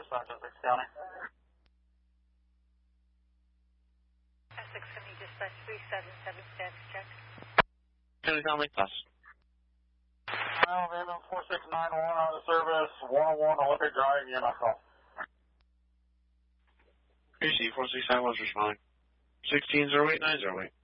dispatch Essex County. Essex County dispatch 377 status check. County Family Plus. Ambulance 4691 out of service, 101 Olympic Drive, EMS call. PC 469 was responding. 1608 908.